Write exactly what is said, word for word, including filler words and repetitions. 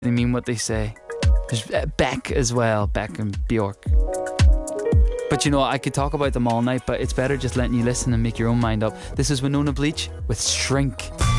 They mean what they say. There's uh, Beck as well, Beck and Bjork. But you know, I could talk about them all night, but it's better just letting you listen and make your own mind up. This is Winona Bleach with Shrink.